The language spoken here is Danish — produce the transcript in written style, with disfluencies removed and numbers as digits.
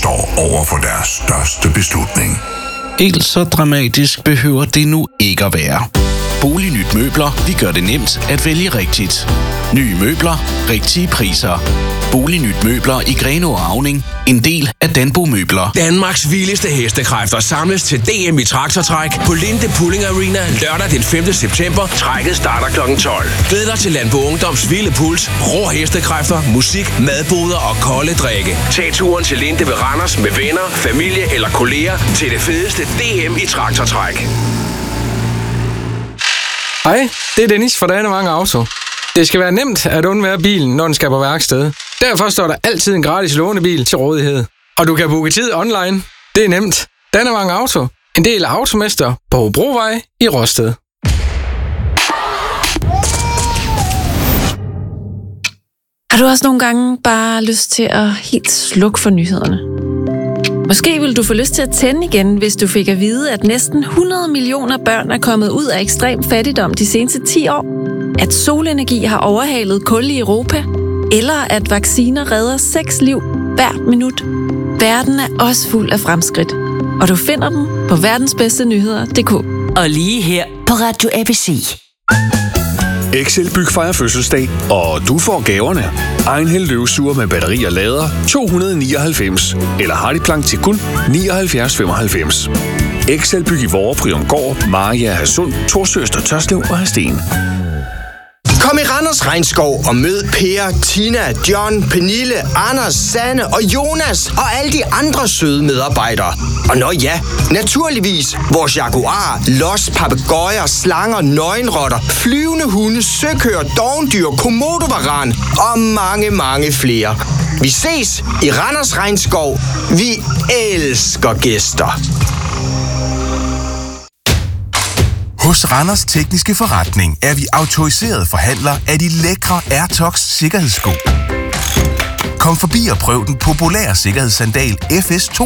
står over for deres største beslutning. Helt så dramatisk behøver det nu ikke at være. Bolignyt Møbler, vi gør det nemt at vælge rigtigt. Nye møbler, rigtige priser. Bolignyt Møbler i Grenaa og Auning, en del af Danbo Møbler. Danmarks vildeste hestekræfter samles til DM i traktortræk på Linde Pulling Arena lørdag den 5. september. Trækket starter kl. 12. Glæd dig til Landbo Ungdoms vilde puls, rå hestekræfter, musik, madboder og kolde drikke. Tag turen til Linde ved Randers med venner, familie eller kolleger til det fedeste DM i traktortræk. Hej, det er Dennis fra Danevang Auto. Det skal være nemt at undvære bilen, når den skal på værksted. Derfor står der altid en gratis lånebil til rådighed. Og du kan booke tid online. Det er nemt. Danevang Auto. En del af Automester på Hobrovej i Rosted. Har du også nogle gange bare lyst til at helt slukke for nyhederne? Måske vil du få lyst til at tænde igen, hvis du fik at vide, at næsten 100 millioner børn er kommet ud af ekstrem fattigdom de seneste 10 år. At solenergi har overhalet kul i Europa. Eller at vacciner redder 6 liv hvert minut. Verden er også fuld af fremskridt. Og du finder dem på verdensbedstenyheder.dk. Og lige her på Radio ABC. Excelbyg fejrer fødselsdag, og du får gaverne. Einhell løvsuger med batteri og lader 299, eller Hardiplank til kun 79,95. Excelbyg i Vorre, Priumgård, Maria, Hadsund, Torsøster, Tørslev og Hadsten. Kom i Randers Regnskov og mød Per, Tina, John, Pernille, Anders, Sanne og Jonas og alle de andre søde medarbejdere. Og nå ja, naturligvis vores jaguar, los, papegøjer, slanger, nøgenrotter, flyvende hunde, søkøer, dovendyr, komodovaran og mange, mange flere. Vi ses i Randers Regnskov. Vi elsker gæster. Hos Randers Tekniske Forretning er vi autoriseret forhandler af de lækre Airtox sikkerhedssko. Kom forbi og prøv den populære sikkerhedssandal FS2